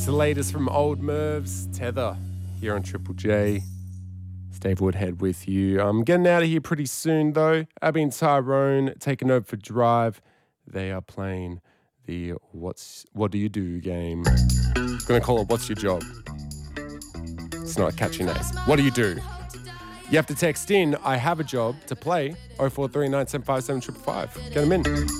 the latest from Old Mervs, Tether, here on Triple J. It's Dave Woodhead with you. I'm getting out of here pretty soon, though. Abby and Tyrone taking over for Drive. They are playing the What Do You Do game. I'm going to call it What's Your Job. It's not a catchy name. What do you do? You have to text in, I have a job, to play 0439 757 555. Get them in.